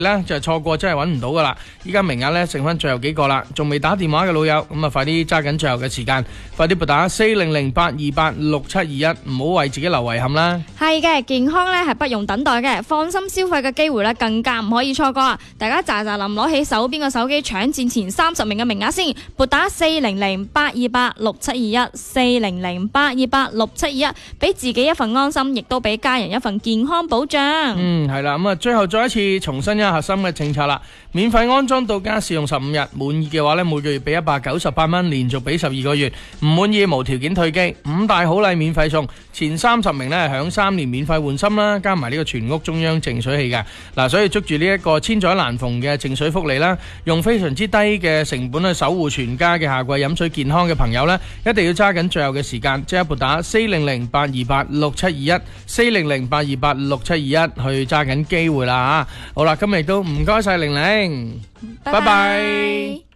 咧就錯過真係揾唔到噶啦，依家名額咧剩翻最後幾個啦，仲未打電話嘅老友，咁啊快啲揸緊最後嘅時間，快啲撥打400-828-6721，唔好為自己留遺憾啦。 係嘅，健康咧係不用等待嘅，放心消費嘅機會咧更加唔可以錯過啊！大家喳喳臨攞起手邊嘅手機搶佔前30名嘅名額先，撥打400-828-6721，400-828-6721，俾自己一份安心，亦都俾家人一份健康保障。 係啦，咁啊最後再一次重申一下核心嘅政策啦，免費安裝到家試用15日，滿意嘅話咧每個月俾198蚊，連續俾12個月，唔滿意無條件退機，5大好禮免費送，前30名咧享3年免費換芯啦，加埋呢個全屋中央淨水器嘅嗱，所以捉住呢一個千載難逢嘅淨水福利啦，用非常之低嘅成本去守護全家嘅夏季飲水健康嘅朋友咧，一定要揸緊最後嘅時間，即刻撥打400-828-6721，400-828-6721去揸緊機會啦吓。好啦，今日亦都唔該晒玲玲，拜拜。